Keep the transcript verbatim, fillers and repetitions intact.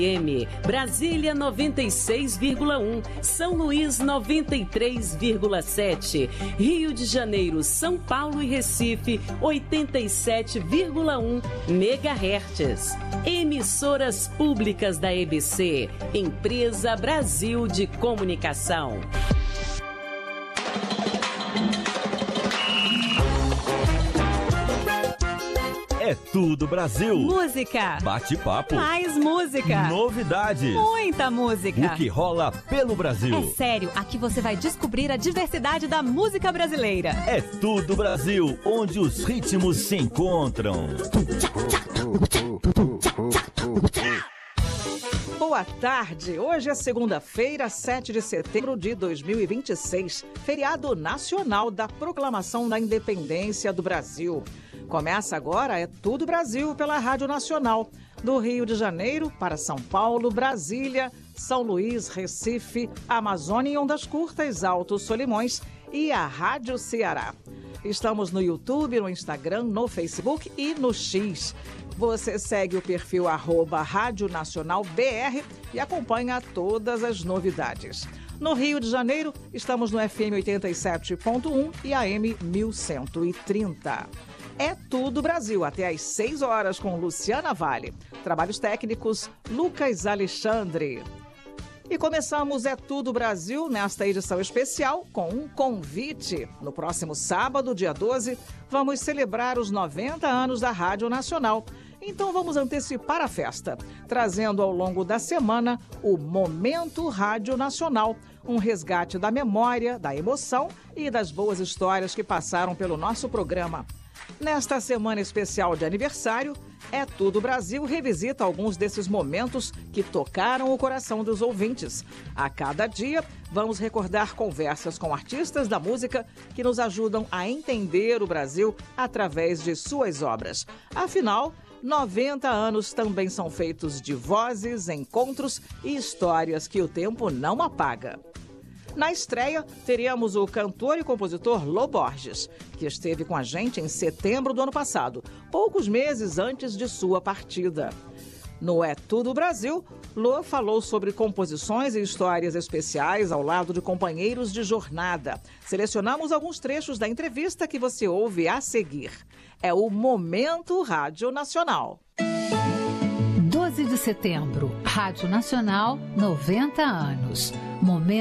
M, Brasília noventa e seis vírgula um, São Luís noventa e três vírgula sete, Rio de Janeiro, São Paulo e Recife oitenta e sete vírgula um megahertz. Emissoras públicas da E B C, Empresa Brasil de Comunicação. É tudo Brasil. Música. Bate-papo. Mais música. Novidades. Muita música. O que rola pelo Brasil. É sério, aqui você vai descobrir a diversidade da música brasileira. É tudo Brasil, onde os ritmos se encontram. Boa tarde, hoje é segunda-feira, sete de setembro de dois mil e vinte e seis, feriado nacional da Proclamação da Independência do Brasil. Começa agora É Tudo Brasil pela Rádio Nacional, do Rio de Janeiro para São Paulo, Brasília, São Luís, Recife, Amazônia e Ondas Curtas, Altos Solimões e a Rádio Ceará. Estamos no YouTube, no Instagram, no Facebook e no X. Você segue o perfil arroba Rádio Nacional B R e acompanha todas as novidades. No Rio de Janeiro, estamos no F M oitenta e sete ponto um e A M mil cento e trinta. É Tudo Brasil, até às seis horas com Luciana Vale. Trabalhos técnicos, Lucas Alexandre. E começamos É Tudo Brasil nesta edição especial com um convite. No próximo sábado, dia doze, vamos celebrar os noventa anos da Rádio Nacional. Então vamos antecipar a festa, trazendo ao longo da semana o Momento Rádio Nacional, um resgate da memória, da emoção e das boas histórias que passaram pelo nosso programa. Nesta semana especial de aniversário, É Tudo Brasil revisita alguns desses momentos que tocaram o coração dos ouvintes. A cada dia, vamos recordar conversas com artistas da música que nos ajudam a entender o Brasil através de suas obras. Afinal, noventa anos também são feitos de vozes, encontros e histórias que o tempo não apaga. Na estreia, teríamos o cantor e compositor Lô Borges, que esteve com a gente em setembro do ano passado, poucos meses antes de sua partida. No É Tudo Brasil, Lô falou sobre composições e histórias especiais ao lado de companheiros de jornada. Selecionamos alguns trechos da entrevista que você ouve a seguir. É o Momento Rádio Nacional. doze de setembro, Rádio Nacional, noventa anos. Momento